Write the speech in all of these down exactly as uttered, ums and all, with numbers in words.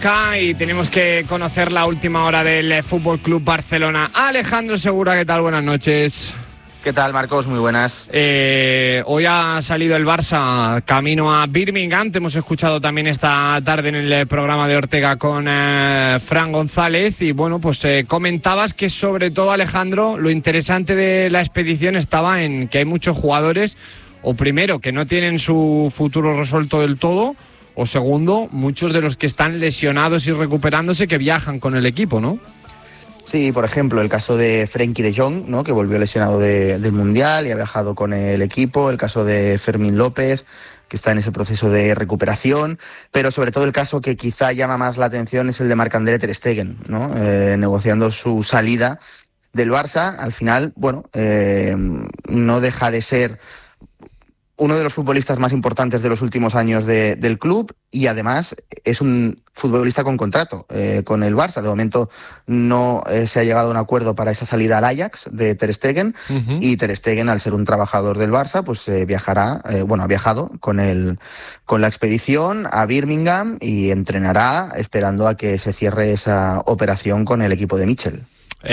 Y tenemos que conocer la última hora del F C Barcelona. Alejandro Segura, ¿qué tal? Buenas noches. ¿Qué tal, Marcos? Muy buenas. Eh, hoy ha salido el Barça camino a Birmingham. Te hemos escuchado también esta tarde en el programa de Ortega con eh, Fran González. Y bueno, pues eh, comentabas que sobre todo, Alejandro, lo interesante de la expedición estaba en que hay muchos jugadores, o primero, que no tienen su futuro resuelto del todo, o segundo, muchos de los que están lesionados y recuperándose que viajan con el equipo, ¿no? Sí, por ejemplo, el caso de Frenkie de Jong, ¿no?, que volvió lesionado de, del Mundial y ha viajado con el equipo. El caso de Fermín López, que está en ese proceso de recuperación. Pero sobre todo el caso que quizá llama más la atención es el de Marc-André ter Stegen, ¿no? Eh, negociando su salida del Barça. Al final, bueno, eh, no deja de ser uno de los futbolistas más importantes de los últimos años de, del club, y además es un futbolista con contrato eh, con el Barça. De momento no eh, se ha llegado a un acuerdo para esa salida al Ajax de ter Stegen, uh-huh. y ter Stegen, al ser un trabajador del Barça, pues eh, viajará, eh, bueno, ha viajado con, el, con la expedición a Birmingham y entrenará esperando a que se cierre esa operación con el equipo de Michel.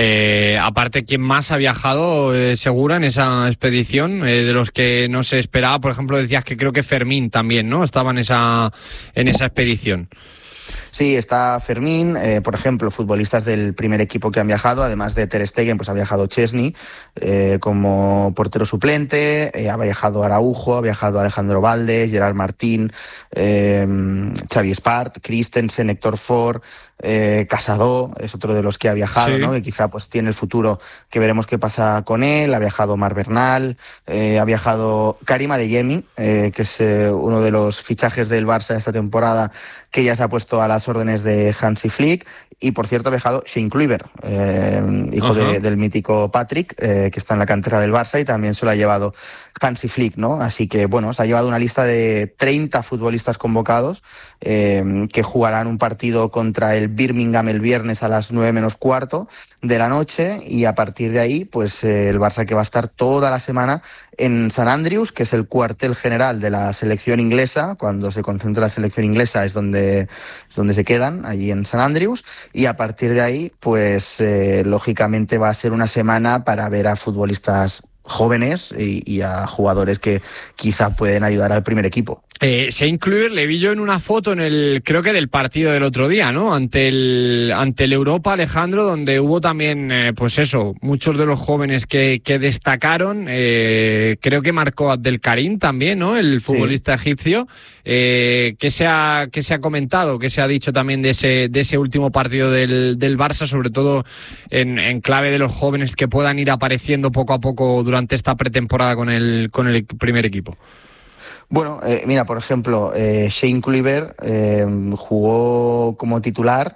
Eh, aparte, ¿quién más ha viajado eh, Segura en esa expedición? Eh, de los que no se esperaba, por ejemplo, decías que creo que Fermín también, ¿no?, estaba en esa, en esa expedición. Sí, está Fermín, eh, por ejemplo, futbolistas del primer equipo que han viajado, además de ter Stegen, pues ha viajado Chesney eh, como portero suplente, eh, ha viajado Araujo, ha viajado Alejandro Valdes, Gerard Martín, eh, Xavi Espart, Christensen, Héctor Ford, eh, Casado es otro de los que ha viajado, sí, ¿no?, que quizá pues tiene el futuro, que veremos qué pasa con él. Ha viajado Mar Bernal, eh, ha viajado Karim Adeyemi, eh, que es eh, uno de los fichajes del Barça esta temporada, que ya se ha puesto a las órdenes de Hansi Flick. Y por cierto ha viajado Shane Kluivert, eh, hijo de, del mítico Patrick, eh, que está en la cantera del Barça, y también se lo ha llevado Hansi Flick, ¿no? Así que bueno, se ha llevado una lista de treinta futbolistas convocados eh, que jugarán un partido contra el Birmingham el viernes a las nueve menos cuarto de la noche, y a partir de ahí pues eh, el Barça, que va a estar toda la semana en St Andrews, que es el cuartel general de la selección inglesa. Cuando se concentra la selección inglesa es donde, es donde se quedan, allí en St Andrews, y a partir de ahí pues eh, lógicamente va a ser una semana para ver a futbolistas jóvenes y, y a jugadores que quizá pueden ayudar al primer equipo. Eh, Shane Kluivert le vi yo en una foto en el, creo que del partido del otro día, ¿no?, ante el ante el Europa, Alejandro, donde hubo también, eh, pues eso, muchos de los jóvenes que, que destacaron. Eh, creo que marcó Abdelkarim también, ¿no?, el futbolista sí. egipcio. Eh, ¿qué se ha, qué se ha comentado, qué se ha dicho también de ese, de ese último partido del, del Barça, sobre todo en, en clave de los jóvenes que puedan ir apareciendo poco a poco durante esta pretemporada con el, con el primer equipo? Bueno, eh, mira, por ejemplo, eh, Shane Kluivert eh, jugó como titular,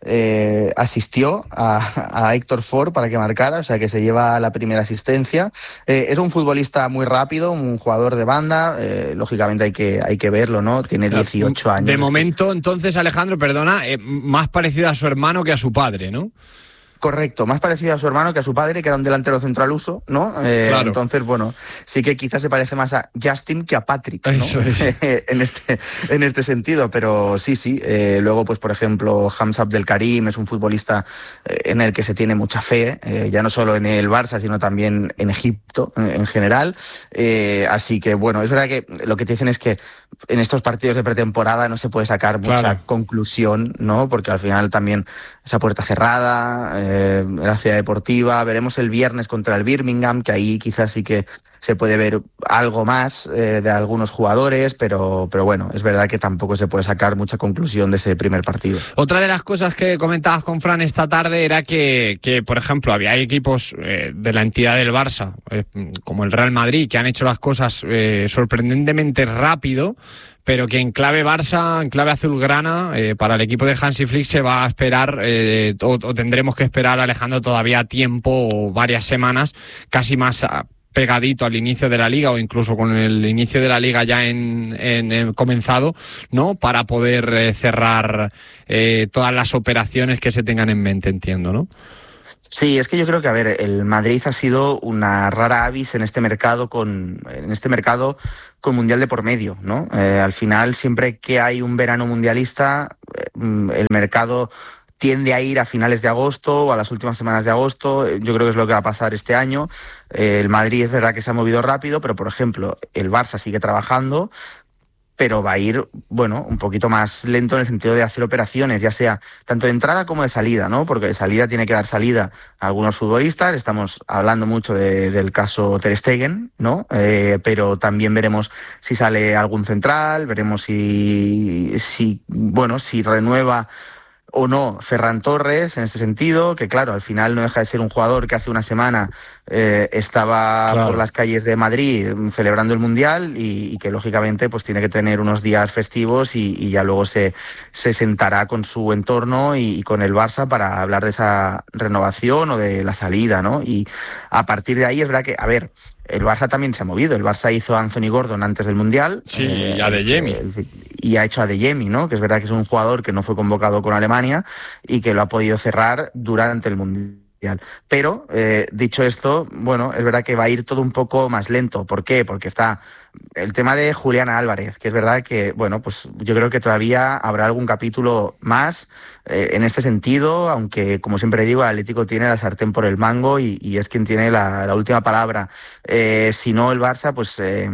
eh, asistió a, a Héctor Ford para que marcara, o sea que se lleva la primera asistencia. Eh, es un futbolista muy rápido, un jugador de banda, eh, lógicamente hay que, hay que verlo, ¿no? Tiene dieciocho años. De momento, entonces, Alejandro, perdona, eh, más parecido a su hermano que a su padre, ¿no? Correcto, más parecido a su hermano que a su padre, que era un delantero centro al uso, ¿no? Eh, claro. Entonces, bueno, sí que quizás se parece más a Justin que a Patrick, ¿no? Eso es. en, este, en este sentido, pero sí, sí. Eh, luego, pues por ejemplo, Hamza Abdelkarim es un futbolista eh, en el que se tiene mucha fe, eh, ya no solo en el Barça, sino también en Egipto eh, en general. Eh, así que, bueno, es verdad que lo que te dicen es que en estos partidos de pretemporada no se puede sacar mucha claro. conclusión, ¿no? Porque al final también esa puerta cerrada, eh, en la ciudad deportiva. Veremos el viernes contra el Birmingham, que ahí quizás sí que se puede ver algo más eh, de algunos jugadores, pero, pero bueno, es verdad que tampoco se puede sacar mucha conclusión de ese primer partido. Otra de las cosas que comentabas con Fran esta tarde era que, que por ejemplo, había equipos eh, de la entidad del Barça, eh, como el Real Madrid, que han hecho las cosas eh, sorprendentemente rápido, pero que en clave Barça, en clave azulgrana, eh, para el equipo de Hansi Flick se va a esperar, eh, o, o tendremos que esperar, Alejandro, todavía tiempo o varias semanas, casi más a, pegadito al inicio de la liga, o incluso con el inicio de la liga ya en, en, en comenzado, ¿no?, para poder eh, cerrar eh, todas las operaciones que se tengan en mente, entiendo, ¿no? Sí, es que yo creo que, a ver, el Madrid ha sido una rara avis en este mercado con en este mercado con Mundial de por medio, ¿no? Eh, al final, siempre que hay un verano mundialista, eh, el mercado tiende a ir a finales de agosto o a las últimas semanas de agosto. Yo creo que es lo que va a pasar este año. Eh, el Madrid es verdad que se ha movido rápido, pero, por ejemplo, el Barça sigue trabajando, pero va a ir, bueno, un poquito más lento en el sentido de hacer operaciones, ya sea tanto de entrada como de salida, ¿no? Porque de salida tiene que dar salida a algunos futbolistas. Estamos hablando mucho de, del caso Ter Stegen, ¿no? Eh, pero también veremos si sale algún central, veremos si, si bueno, si renueva o no Ferran Torres en este sentido, que claro, al final no deja de ser un jugador que hace una semana eh, estaba claro. por las calles de Madrid celebrando el Mundial y, y que lógicamente pues tiene que tener unos días festivos y, y ya luego se, se sentará con su entorno y, y con el Barça para hablar de esa renovación o de la salida, ¿no? Y a partir de ahí es verdad que, a ver, el Barça también se ha movido. El Barça hizo a Anthony Gordon antes del Mundial. Sí, eh, y a Adeyemi. Y ha hecho a Adeyemi, ¿no? Que es verdad que es un jugador que no fue convocado con Alemania y que lo ha podido cerrar durante el Mundial. Pero, eh, dicho esto, bueno, es verdad que va a ir todo un poco más lento. ¿Por qué? Porque está el tema de Julián Álvarez, que es verdad que, bueno, pues yo creo que todavía habrá algún capítulo más eh, en este sentido, aunque, como siempre digo, el Atlético tiene la sartén por el mango y, y es quien tiene la, la última palabra. Eh, si no, el Barça, pues... Eh,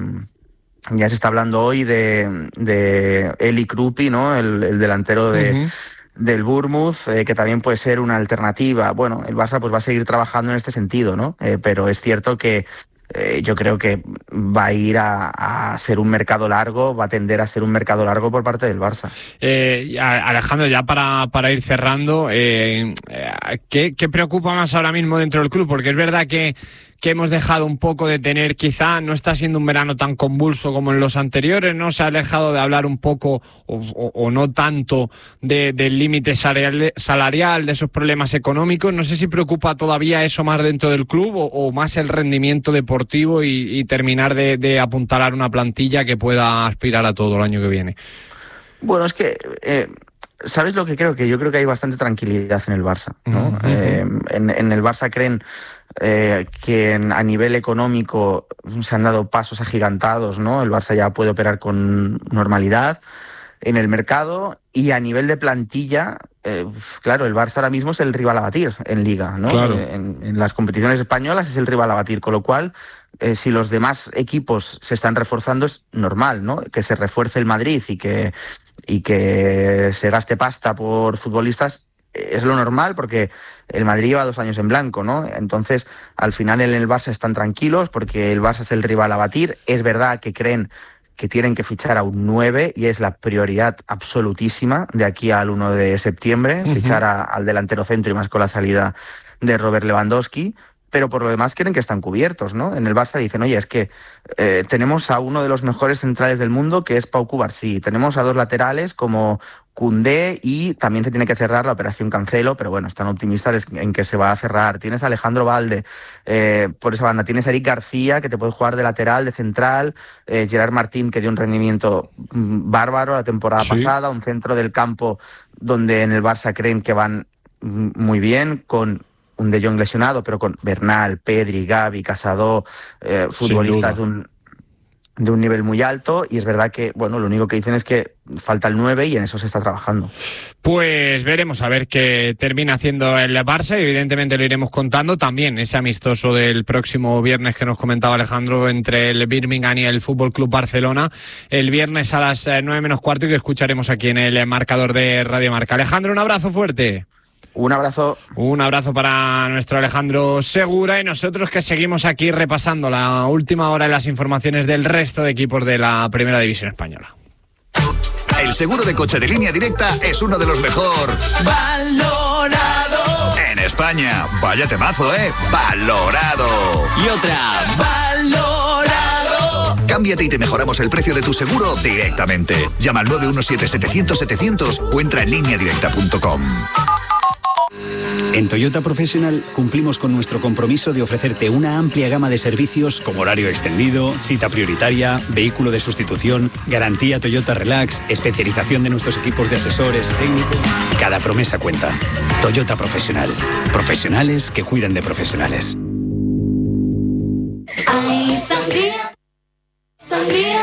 ya se está hablando hoy de, de Eli Krupi, ¿no? El, el delantero de... Uh-huh. del Bournemouth, eh, que también puede ser una alternativa. Bueno, el Barça pues va a seguir trabajando en este sentido, ¿no? Eh, pero es cierto que eh, yo creo que va a ir a, a ser un mercado largo, va a tender a ser un mercado largo por parte del Barça. Eh, Alejandro, ya para, para ir cerrando, eh, ¿qué, ¿qué preocupa más ahora mismo dentro del club? Porque es verdad que que hemos dejado un poco de tener, quizá no está siendo un verano tan convulso como en los anteriores, no se ha alejado de hablar un poco o, o, o no tanto de, del límite salarial, salarial, de esos problemas económicos. No sé si preocupa todavía eso más dentro del club o, o más el rendimiento deportivo y, y terminar de, de apuntalar una plantilla que pueda aspirar a todo el año que viene. Bueno, es que... Eh... ¿Sabes lo que creo? Que yo creo que hay bastante tranquilidad en el Barça, ¿no? Uh-huh. Eh, en, en el Barça creen eh, que en, a nivel económico se han dado pasos agigantados, ¿no? El Barça ya puede operar con normalidad en el mercado y a nivel de plantilla, eh, claro, el Barça ahora mismo es el rival a batir en Liga, ¿no? Claro. En, en las competiciones españolas es el rival a batir, con lo cual, eh, si los demás equipos se están reforzando es normal, ¿no? Que se refuerce el Madrid y que y que se gaste pasta por futbolistas es lo normal porque el Madrid lleva dos años en blanco, ¿no? Entonces, al final en el Barça están tranquilos porque el Barça es el rival a batir. Es verdad que creen que tienen que fichar a un nueve y es la prioridad absolutísima de aquí al uno de septiembre, uh-huh. fichar a, al delantero centro y más con la salida de Robert Lewandowski. Pero por lo demás quieren que están cubiertos, ¿no? En el Barça dicen, oye, es que eh, tenemos a uno de los mejores centrales del mundo, que es Pau Cubarsí. Tenemos a dos laterales como Koundé y también se tiene que cerrar la operación Cancelo, pero bueno, están optimistas en que se va a cerrar. Tienes a Alejandro Valde eh, por esa banda. Tienes a Eric García, que te puede jugar de lateral, de central. Eh, Gerard Martín, que dio un rendimiento bárbaro la temporada sí. pasada. Un centro del campo donde en el Barça creen que van muy bien, con un De Jong lesionado, pero con Bernal, Pedri, Gavi, Casado, eh, futbolistas de un, de un nivel muy alto, y es verdad que, bueno, lo único que dicen es que falta el nueve y en eso se está trabajando. Pues veremos a ver qué termina haciendo el Barça y evidentemente lo iremos contando también ese amistoso del próximo viernes que nos comentaba Alejandro entre el Birmingham y el F C Barcelona, el viernes a las nueve menos cuarto y que escucharemos aquí en el marcador de Radio Marca. Alejandro, un abrazo fuerte. Un abrazo. Un abrazo para nuestro Alejandro Segura y nosotros que seguimos aquí repasando la última hora de las informaciones del resto de equipos de la Primera División Española. El seguro de coche de Línea Directa es uno de los mejor valorado en España. Vaya temazo, ¿eh? Valorado. Y otra, valorado. Cámbiate y te mejoramos el precio de tu seguro directamente. Llama al nueve uno siete, setecientos, setecientos o entra en línea directa punto com. En Toyota Professional cumplimos con nuestro compromiso de ofrecerte una amplia gama de servicios como horario extendido, cita prioritaria, vehículo de sustitución, garantía Toyota Relax, especialización de nuestros equipos de asesores técnicos. Cada promesa cuenta. Toyota Professional. Profesionales que cuidan de profesionales. Ay, sangría, sangría.